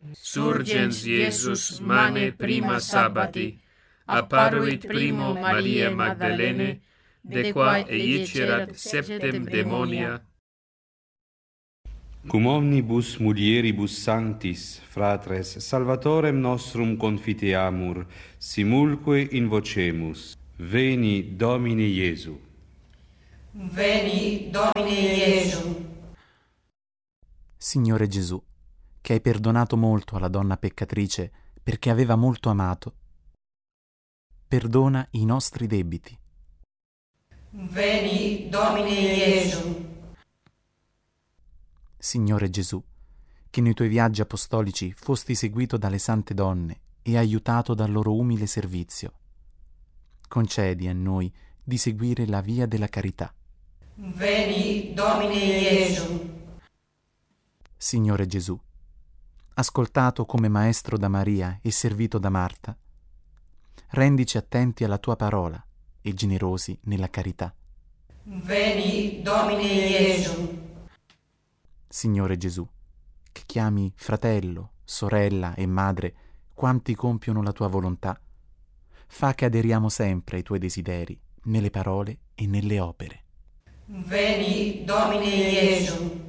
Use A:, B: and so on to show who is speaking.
A: Surgens Iesus mane prima sabbati, apparuit primo Maria Magdalene, de qua eicerat septem demonia.
B: Cum omnibus mulieribus sanctis, fratres, Salvatorem nostrum confiteamur, simulque invocemus. Veni, Domine Iesu.
C: Veni, Domine Iesu.
D: Signore Gesù, che hai perdonato molto alla donna peccatrice perché aveva molto amato, perdona i nostri debiti.
C: Veni, Domine Iesu.
D: Signore Gesù, che nei tuoi viaggi apostolici fosti seguito dalle sante donne e aiutato dal loro umile servizio, concedi a noi di seguire la via della carità.
C: Veni, Domine Iesu.
D: Signore Gesù, ascoltato come maestro da Maria e servito da Marta, rendici attenti alla tua parola e generosi nella carità.
C: Veni, Domine Iesu.
D: Signore Gesù, che chiami fratello, sorella e madre quanti compiono la tua volontà, fa che aderiamo sempre ai tuoi desideri, nelle parole e nelle opere.
C: Veni, Domine Iesu.